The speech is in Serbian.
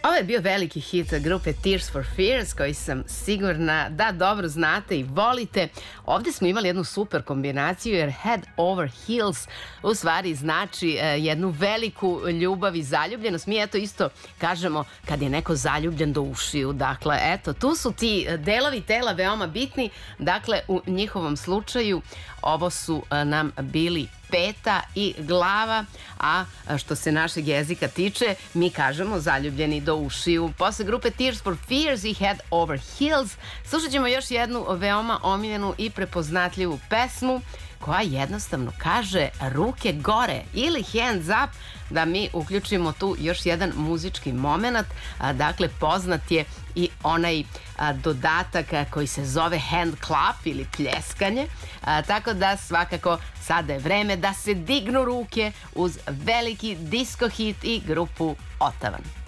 Ovo je bio veliki hit grupe Tears for Fears koji sam sigurna da dobro znate i volite. Ovdje smo imali jednu super kombinaciju jer Head Over Heels u stvari znači jednu veliku ljubav i zaljubljenost. Mi eto isto kažemo kad je neko zaljubljen do ušiju. Dakle, eto, tu su ti delovi tela veoma bitni. Dakle, u njihovom slučaju ovo su nam bili peta i glava, a što se našeg jezika tiče, mi kažemo zaljubljeni do ušiju. Posle grupe Tears for Fears i Head Over Heels slušat ćemo još jednu veoma omiljenu i prepoznatljivu pesmu koja jednostavno kaže ruke gore ili hands up, da mi uključimo tu još jedan muzički moment. Dakle, poznat je i onaj dodatak koji se zove hand clap ili pljeskanje, tako da svakako sada je vreme da se dignu ruke uz veliki disco hit i grupu Otavan.